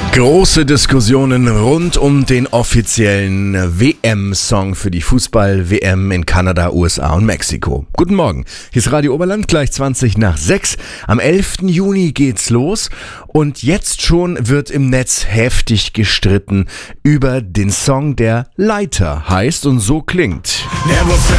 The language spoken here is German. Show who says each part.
Speaker 1: Große Diskussionen rund um den offiziellen WM-Song für die Fußball-WM in Kanada, USA und Mexiko. Guten Morgen, hier ist Radio Oberland, gleich 20:06. Am 11. Juni geht's los und jetzt schon wird im Netz heftig gestritten über den Song, der Leiter heißt und so klingt.
Speaker 2: Never felt